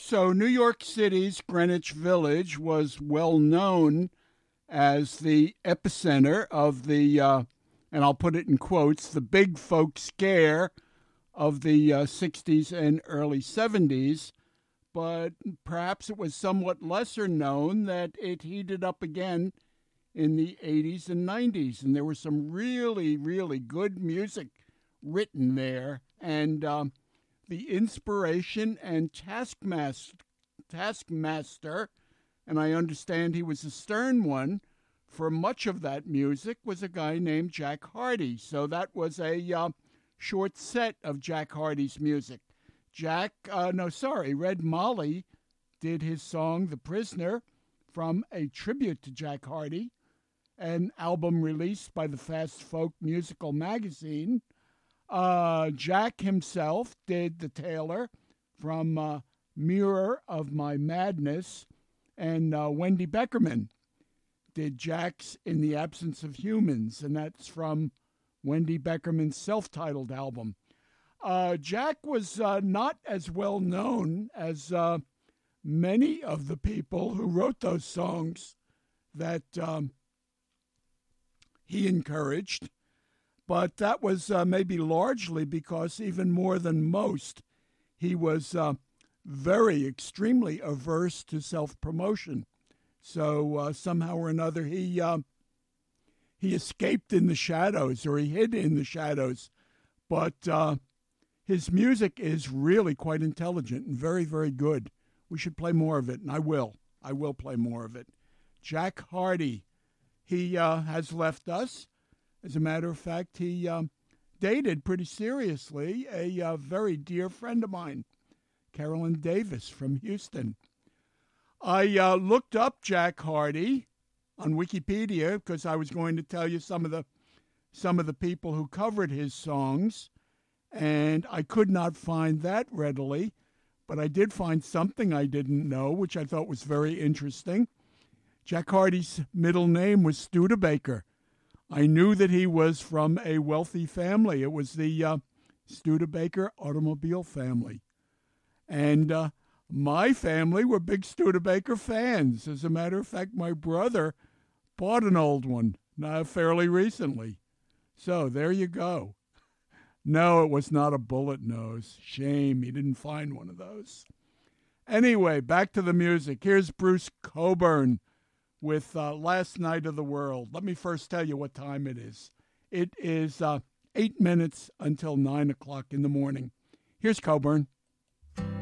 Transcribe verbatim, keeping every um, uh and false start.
so New York City's Greenwich Village was well known as the epicenter of the, uh, and I'll put it in quotes, the big folk scare of the uh, sixties and early seventies. But perhaps it was somewhat lesser known that it heated up again in the eighties and nineties. And there was some really, really good music written there. And um, the inspiration and taskmaster, taskmaster, and I understand he was a stern one, for much of that music was a guy named Jack Hardy. So that was a uh, short set of Jack Hardy's music. Jack, uh, no, sorry, Red Molly did his song The Prisoner from a tribute to Jack Hardy, an album released by the Fast Folk Musical Magazine. Uh, Jack himself did The Tailor from uh, Mirror of My Madness, and uh, Wendy Beckerman did Jack's In the Absence of Humans, and that's from Wendy Beckerman's self-titled album. Uh, Jack was uh, not as well known as uh, many of the people who wrote those songs that um, he encouraged, but that was uh, maybe largely because even more than most, he was uh, very extremely averse to self-promotion. So uh, somehow or another, he uh, he escaped in the shadows, or he hid in the shadows, but uh, his music is really quite intelligent and very, very good. We should play more of it, and I will. I will play more of it. Jack Hardy, he uh, has left us. As a matter of fact, he um, dated pretty seriously a uh, very dear friend of mine, Carolyn Davis from Houston. I uh, looked up Jack Hardy on Wikipedia because I was going to tell you some of the some of the people who covered his songs, and I could not find that readily, but I did find something I didn't know, which I thought was very interesting. Jack Hardy's middle name was Studebaker. I knew that he was from a wealthy family. It was the uh, Studebaker automobile family. And uh, my family were big Studebaker fans. As a matter of fact, my brother bought an old one uh, fairly recently. So there you go. No, it was not a bullet nose. Shame he didn't find one of those. Anyway, back to the music. Here's Bruce Cockburn with uh, Last Night of the World. Let me first tell you what time it is. It is uh, eight minutes until nine o'clock in the morning. Here's Cockburn.